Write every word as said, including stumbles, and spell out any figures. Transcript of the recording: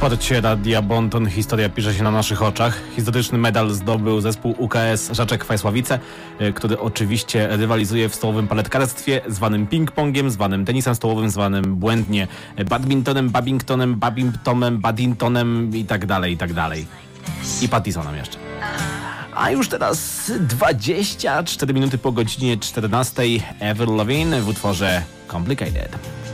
sporcie Radia Bonton historia pisze się na naszych oczach. Historyczny medal zdobył zespół U K S Żaczek Fajsławice, który oczywiście rywalizuje w stołowym paletkarstwie zwanym ping-pongiem, zwanym tenisem stołowym, zwanym błędnie badmintonem, babingtonem, babingtonem, badintonem i tak dalej, i tak dalej. I Pattisonem jeszcze. A już teraz dwadzieścia cztery minuty po godzinie czternastej. Avril Lavigne w utworze Complicated.